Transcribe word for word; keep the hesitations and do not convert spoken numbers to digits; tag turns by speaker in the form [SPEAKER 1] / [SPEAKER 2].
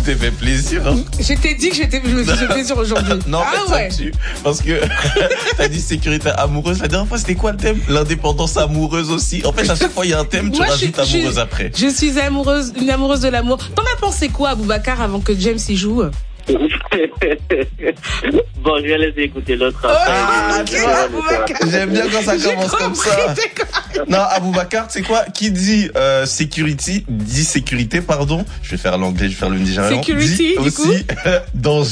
[SPEAKER 1] t'es fait plaisir. Hein.
[SPEAKER 2] Je t'ai dit que j'étais, je me suis fait plaisir aujourd'hui.
[SPEAKER 1] Non,
[SPEAKER 2] ah
[SPEAKER 1] mais
[SPEAKER 2] ouais.
[SPEAKER 1] tu, parce que t'as dit sécurité amoureuse. La dernière fois, c'était quoi le thème? L'indépendance amoureuse aussi. En fait, à chaque fois, il y a un thème, tu
[SPEAKER 2] Moi,
[SPEAKER 1] rajoutes
[SPEAKER 2] je,
[SPEAKER 1] amoureuse
[SPEAKER 2] je,
[SPEAKER 1] après.
[SPEAKER 2] Je suis amoureuse, une amoureuse de l'amour. T'en as pensé quoi, Aboubacar, avant que James y joue?
[SPEAKER 3] Bon, je vais laisser écouter l'autre.
[SPEAKER 2] Oh,
[SPEAKER 1] ah,
[SPEAKER 2] okay,
[SPEAKER 1] vois, j'aime bien quand ça commence
[SPEAKER 2] compris,
[SPEAKER 1] comme ça. Non, Aboubacar, tu sais quoi? Qui dit euh, security, dit sécurité, pardon. Je vais faire l'anglais, je vais faire le nigérian.
[SPEAKER 2] Security,
[SPEAKER 1] dit
[SPEAKER 2] du
[SPEAKER 1] aussi
[SPEAKER 2] coup
[SPEAKER 1] danger.